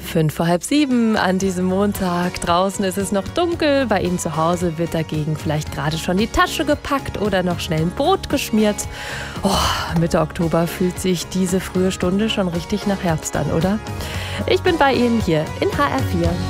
6:55 an diesem Montag. Draußen ist es noch dunkel. Bei Ihnen zu Hause wird dagegen vielleicht gerade schon die Tasche gepackt oder noch schnell ein Brot geschmiert. Mitte Oktober fühlt sich diese frühe Stunde schon richtig nach Herbst an, oder? Ich bin bei Ihnen hier in HR4.